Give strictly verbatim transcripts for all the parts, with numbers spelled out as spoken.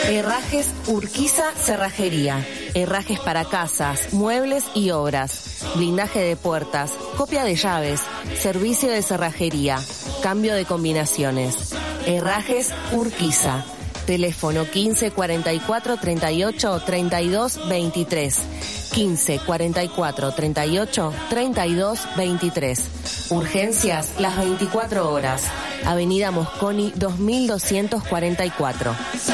Herrajes Urquiza Cerrajería. Herrajes para casas, muebles y obras. Blindaje de puertas, copia de llaves, servicio de cerrajería, cambio de combinaciones. Herrajes Urquiza. Teléfono quince cuarenta y cuatro treinta y ocho treinta y dos veintitrés. quince cuarenta y cuatro treinta y ocho treinta y dos veintitrés. Urgencias las veinticuatro horas. Avenida Mosconi dos mil doscientos cuarenta y cuatro.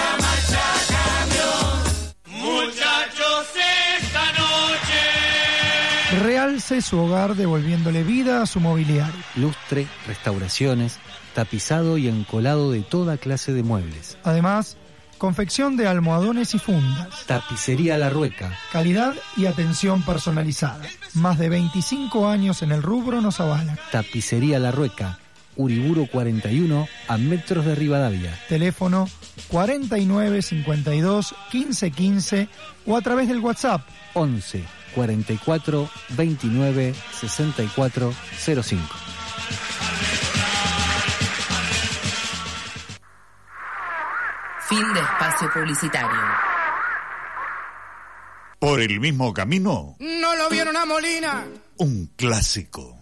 Muchachos, esta noche realce su hogar devolviéndole vida a su mobiliario. Lustre, restauraciones, tapizado y encolado de toda clase de muebles. Además, confección de almohadones y fundas. Tapicería La Rueca. Calidad y atención personalizada. Más de veinticinco años en el rubro nos avalan. Tapicería La Rueca. Uriburu cuarenta y uno, a metros de Rivadavia. Teléfono cuarenta y nueve cincuenta y dos quince quince o a través del WhatsApp once cuarenta y cuatro veintinueve sesenta y cuatro cero cinco. Fin de espacio publicitario. ¿Por el mismo camino? ¿No lo vieron a Molina? Un clásico.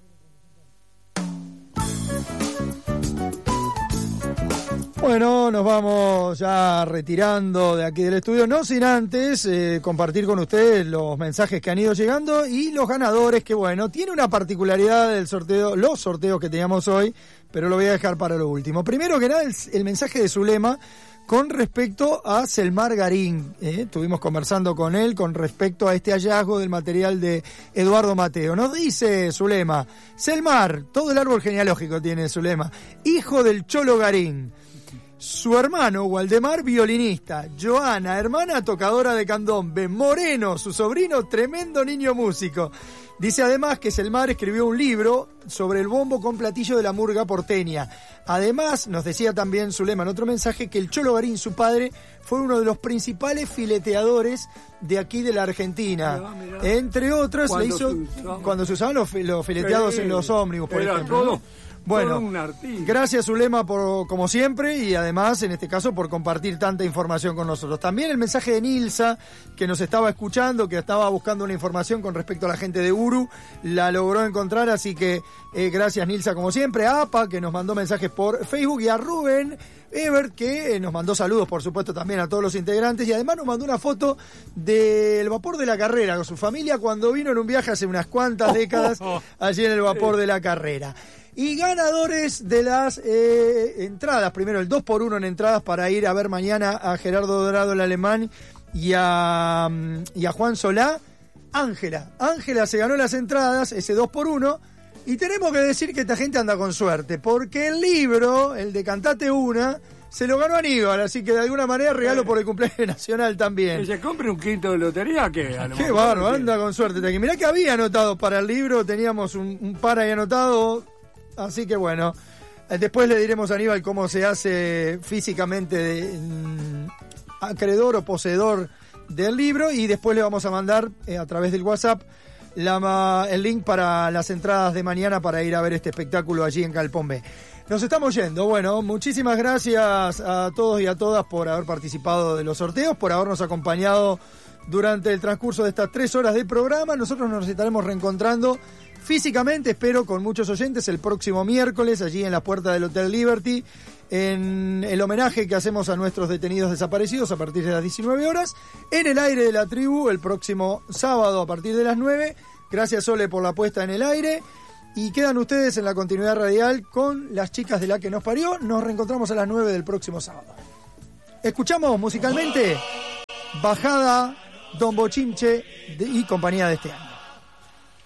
Bueno, nos vamos ya retirando de aquí del estudio, no sin antes eh, compartir con ustedes los mensajes que han ido llegando y los ganadores, que bueno, tiene una particularidad del sorteo, los sorteos que teníamos hoy, pero lo voy a dejar para lo último. Primero que nada, el, el mensaje de Zulema con respecto a Selmar Garín. Eh, estuvimos conversando con él con respecto a este hallazgo del material de Eduardo Mateo. Nos dice Zulema, Selmar, todo el árbol genealógico tiene Zulema, hijo del Cholo Garín. Su hermano, Waldemar, violinista. Joana, hermana tocadora de candombe. Moreno, su sobrino, tremendo niño músico. Dice además que Selmar escribió un libro sobre el bombo con platillo de la murga porteña. Además, nos decía también Zulema en otro mensaje que el Cholo Garín, su padre, fue uno de los principales fileteadores de aquí de la Argentina. Mirá, mirá. Entre otros, le hizo se usaba, cuando se usaban los, los fileteados sí, en los ómnibus, por ejemplo. Todo. ¿No? Bueno, gracias Zulema por, como siempre, y además en este caso por compartir tanta información con nosotros. También el mensaje de Nilsa, que nos estaba escuchando, que estaba buscando una información con respecto a la gente de Uru, la logró encontrar, así que eh, gracias Nilsa como siempre. A APA, que nos mandó mensajes por Facebook, y a Rubén Ebert, que eh, nos mandó saludos por supuesto también a todos los integrantes, y además nos mandó una foto del vapor de la Carrera con su familia cuando vino en un viaje hace unas cuantas décadas allí en el vapor de la Carrera. Y ganadores de las eh, entradas, primero el dos por uno en entradas para ir a ver mañana a Gerardo Dorado el alemán y a, y a Juan Solá, Ángela. Ángela se ganó las entradas, ese dos por uno, y tenemos que decir que esta gente anda con suerte, porque el libro, el de Cantate Una, se lo ganó Aníbal, así que de alguna manera regalo por el cumpleaños nacional también. ¿Que se compre un quinto de lotería? ¿Qué? Qué bárbaro, anda con suerte. Mirá que había anotado para el libro, teníamos un, un par ahí anotado. Así que bueno, después le diremos a Aníbal cómo se hace físicamente de, mm, acreedor o poseedor del libro, y después le vamos a mandar eh, a través del WhatsApp la, el link para las entradas de mañana para ir a ver este espectáculo allí en Galpón B. Nos estamos yendo. Bueno, muchísimas gracias a todos y a todas por haber participado de los sorteos, por habernos acompañado durante el transcurso de estas tres horas de programa. Nosotros nos estaremos reencontrando físicamente, espero, con muchos oyentes el próximo miércoles, allí en la puerta del Hotel Liberty, en el homenaje que hacemos a nuestros detenidos desaparecidos a partir de las diecinueve horas, en el aire de la tribu el próximo sábado a partir de las nueve. Gracias, Sole, por la puesta en el aire. Y quedan ustedes en la continuidad radial con las chicas de La Que Nos Parió. Nos reencontramos a las nueve del próximo sábado. Escuchamos musicalmente Bajada, Don Bochinche y compañía de este año.